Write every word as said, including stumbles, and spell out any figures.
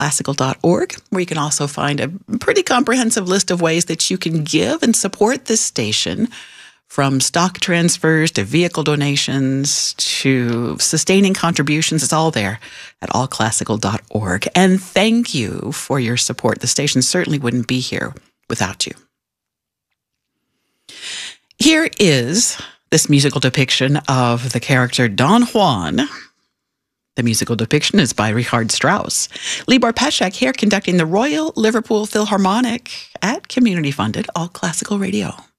classical dot org, where you can also find a pretty comprehensive list of ways that you can give and support this station, from stock transfers to vehicle donations to sustaining contributions. It's all there at all classical dot org. And thank you for your support. The station certainly wouldn't be here without you. Here is this musical depiction of the character Don Juan. The musical depiction is by Richard Strauss. Libor Pesek here conducting the Royal Liverpool Philharmonic at community-funded All Classical Radio.